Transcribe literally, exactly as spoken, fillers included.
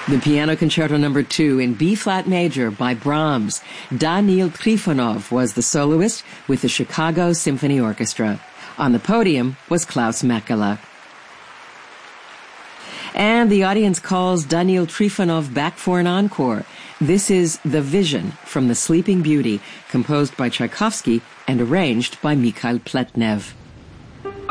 The Piano Concerto Number two in B-flat major by Brahms. Daniil Trifonov was the soloist with the Chicago Symphony Orchestra. On the podium was Klaus Mäkelä. And the audience calls Daniil Trifonov back for an encore. This is The Vision from The Sleeping Beauty, composed by Tchaikovsky and arranged by Mikhail Pletnev.